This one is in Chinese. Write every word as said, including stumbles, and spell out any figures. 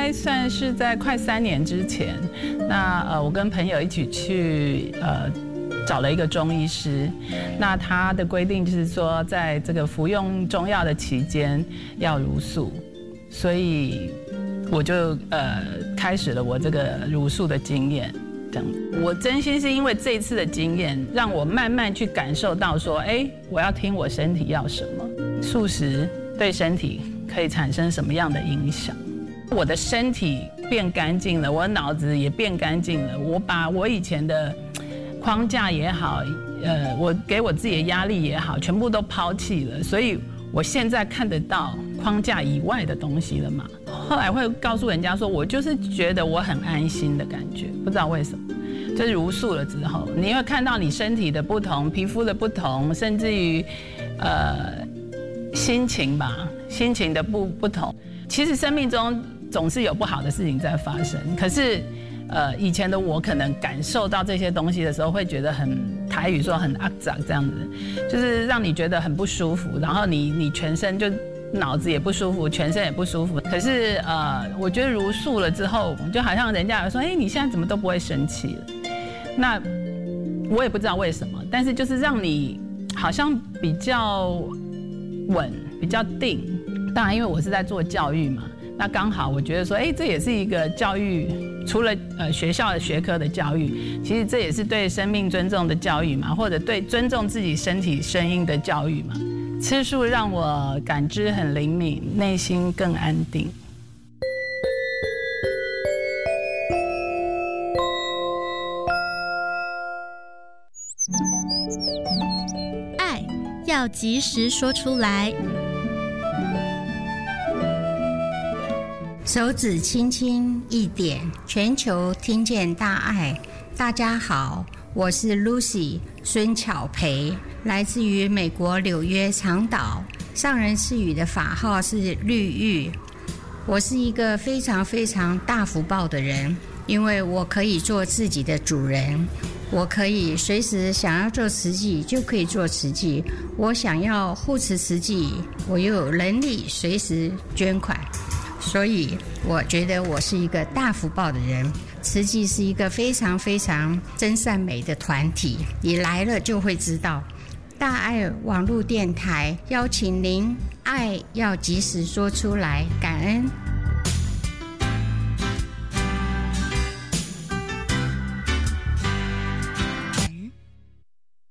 该算是在快三年之前，那呃，我跟朋友一起去呃找了一个中医师，那他的规定就是说，在这个服用中药的期间要茹素，所以我就呃开始了我这个茹素的经验。这样，我真心是因为这一次的经验，让我慢慢去感受到说，哎，我要听我身体要什么，素食对身体可以产生什么样的影响。我的身体变干净了，我的脑子也变干净了，我把我以前的框架也好，呃，我给我自己的压力也好，全部都抛弃了，所以我现在看得到框架以外的东西了嘛。后来会告诉人家说，我就是觉得我很安心的感觉，不知道为什么。就是茹素了之后，你会看到你身体的不同，皮肤的不同，甚至于，呃，心情吧，心情的不不同。其实生命中总是有不好的事情在发生，可是，呃，以前的我可能感受到这些东西的时候，会觉得很台语说很阿杂这样子，就是让你觉得很不舒服，然后你你全身就。脑子也不舒服，全身也不舒服。可是呃，我觉得茹素了之后，就好像人家有说，哎，你现在怎么都不会生气了？那我也不知道为什么，但是就是让你好像比较稳，比较定。当然，因为我是在做教育嘛，那刚好我觉得说，哎，这也是一个教育，除了呃学校的学科的教育，其实这也是对生命尊重的教育嘛，或者对尊重自己身体声音的教育嘛。吃素让我感知很灵敏，内心更安定。 爱要及时说出来。 手指轻轻一点，全球听见大爱。大家好，我是 Lucy 孙巧培，来自于美国纽约长岛，上人赐予的法号是绿玉。我是一个非常非常大福报的人，因为我可以做自己的主人，我可以随时想要做慈济就可以做慈济，我想要护持慈济，我又有能力随时捐款，所以我觉得我是一个大福报的人。慈济是一个非常非常真善美的团体，你来了就会知道。大爱网络电台邀请您，爱要及时说出来，感恩。